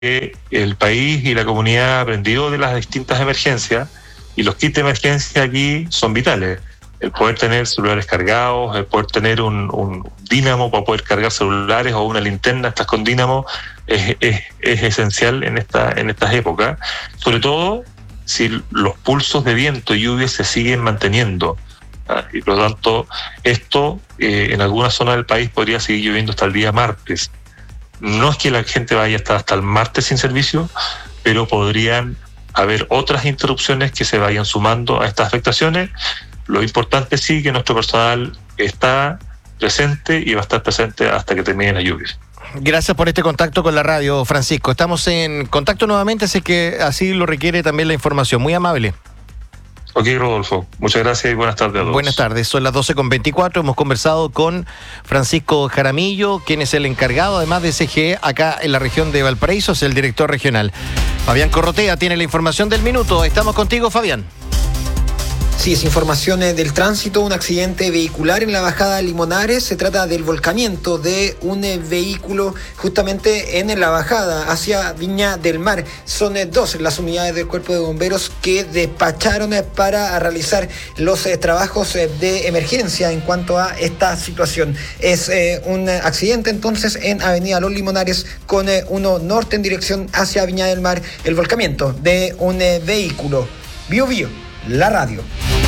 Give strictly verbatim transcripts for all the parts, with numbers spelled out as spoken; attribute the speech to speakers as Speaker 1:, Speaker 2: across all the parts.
Speaker 1: que el país y la comunidad ha aprendido de las distintas emergencias, y los kits de emergencia aquí son vitales. El poder tener celulares cargados, el poder tener un, un dínamo para poder cargar celulares o una linterna, estas con dínamo, es, es, es esencial en, esta, en estas épocas, sobre todo si los pulsos de viento y lluvia se siguen manteniendo. ¿Ah? Y por lo tanto, esto eh, en algunas zonas del país podría seguir lloviendo hasta el día martes. No es que la gente vaya a estar hasta el martes sin servicio, pero podrían haber otras interrupciones que se vayan sumando a estas afectaciones. Lo importante sí que nuestro personal está presente y va a estar presente hasta que terminen las lluvias.
Speaker 2: Gracias por este contacto con la radio, Francisco. Estamos en contacto nuevamente, así que así lo requiere también la información. Muy amable.
Speaker 1: Ok, Rodolfo. Muchas gracias y buenas tardes a todos.
Speaker 2: Buenas tardes. Son las doce con veinticuatro. Hemos conversado con Francisco Jaramillo, quien es el encargado, además de C G E, acá en la región de Valparaíso, es el director regional. Fabián Corrotea tiene la información del minuto. Estamos contigo, Fabián.
Speaker 3: Sí, es información del tránsito, un accidente vehicular en la bajada Limonares. Se trata del volcamiento de un vehículo justamente en la bajada hacia Viña del Mar. Son dos las unidades del Cuerpo de Bomberos que despacharon para realizar los trabajos de emergencia en cuanto a esta situación. Es eh, un accidente entonces en Avenida Los Limonares con eh, uno norte en dirección hacia Viña del Mar. El volcamiento de un eh, vehículo. Bio Bio, la radio.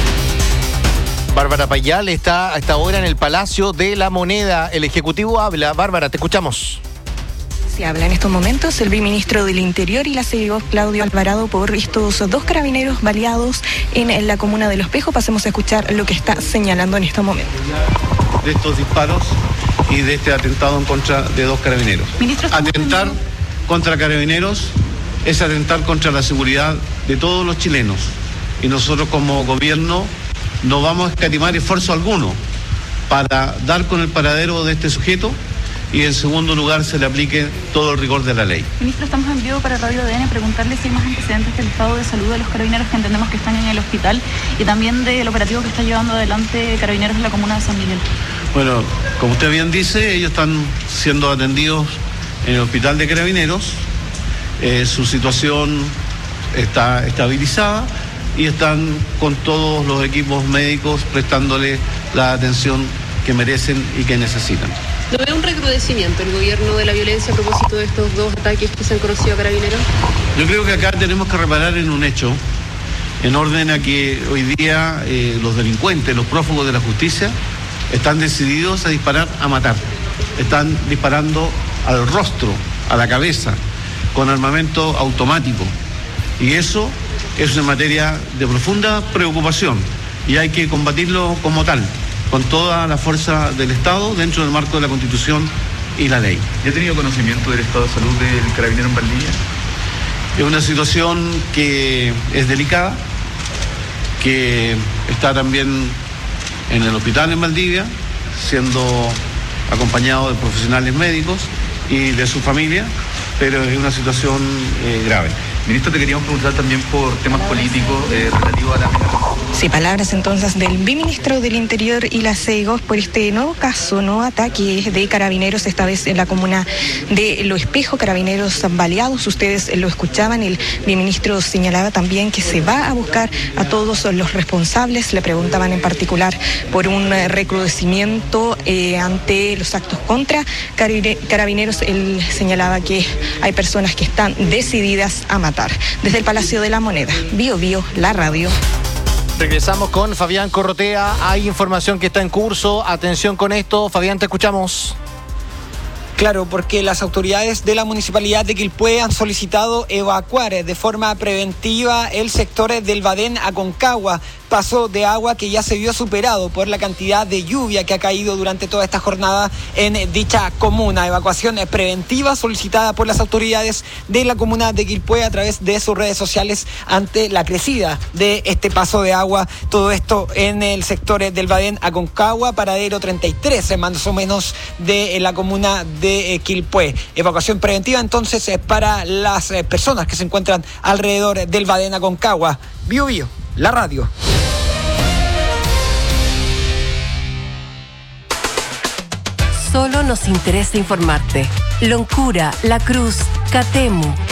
Speaker 2: Bárbara Payal está a esta hora en el Palacio de la Moneda. El Ejecutivo habla. Bárbara, te escuchamos.
Speaker 4: Se habla en estos momentos el viceministro del Interior y la C E O, Claudio Alvarado, por estos dos carabineros baleados en la comuna de Los Pejos. Pasemos a escuchar lo que está señalando en estos momentos.
Speaker 5: De estos disparos y de este atentado en contra de dos carabineros. Ministro, atentar contra carabineros es atentar contra la seguridad de todos los chilenos. Y nosotros como gobierno no vamos a escatimar esfuerzo alguno para dar con el paradero de este sujeto y en segundo lugar se le aplique todo el rigor de la ley.
Speaker 6: Ministro, estamos en vivo para Radio A D N preguntarle si hay más antecedentes del estado de salud de los carabineros que entendemos que están en el hospital y también del operativo que está llevando adelante Carabineros en la comuna de San Miguel.
Speaker 5: Bueno, como usted bien dice, ellos están siendo atendidos en el hospital de Carabineros, eh, su situación está estabilizada y están con todos los equipos médicos prestándole la atención que merecen y que necesitan.
Speaker 7: ¿No ve un recrudecimiento el gobierno de la violencia a propósito de estos dos ataques que se han conocido a Carabineros?
Speaker 5: Yo creo que acá tenemos que reparar en un hecho, en orden a que hoy día eh, los delincuentes, los prófugos de la justicia, están decididos a disparar, a matar. Están disparando al rostro, a la cabeza, con armamento automático. Y eso es una materia de profunda preocupación y hay que combatirlo como tal, con toda la fuerza del Estado dentro del marco de la Constitución y la ley.
Speaker 8: ¿Ya ha tenido conocimiento del estado de salud del carabinero en Valdivia?
Speaker 5: Es una situación que es delicada, que está también en el hospital en Valdivia, siendo acompañado de profesionales médicos y de su familia, pero es una situación eh, grave.
Speaker 8: Ministro, te queríamos preguntar también por temas políticos eh, relativos a la amenaza.
Speaker 4: Sí, palabras entonces del viceministro del Interior y la C E O por este nuevo caso, nuevo ataque de carabineros, esta vez en la comuna de Los Espejos, carabineros baleados. Ustedes lo escuchaban, el viceministro señalaba también que se va a buscar a todos los responsables. Le preguntaban en particular por un recrudecimiento eh, ante los actos contra carabineros. Él señalaba que hay personas que están decididas a matar. Desde el Palacio de la Moneda, Bio Bio, la radio.
Speaker 2: Regresamos con Fabián Corrotea. Hay información que está en curso. Atención con esto. Fabián, te escuchamos.
Speaker 3: Claro, porque las autoridades de la Municipalidad de Quilpué han solicitado evacuar de forma preventiva el sector del Badén Aconcagua, paso de agua que ya se vio superado por la cantidad de lluvia que ha caído durante toda esta jornada en dicha comuna. Evacuación preventiva solicitada por las autoridades de la comuna de Quilpué a través de sus redes sociales ante la crecida de este paso de agua. Todo esto en el sector del Badén Aconcagua, paradero treinta y tres, más o menos, de la comuna de Quilpué. Evacuación preventiva entonces para las personas que se encuentran alrededor del Badén Aconcagua. Bio Bio, la radio.
Speaker 9: Solo nos interesa informarte. Loncura, La Cruz, Catemu.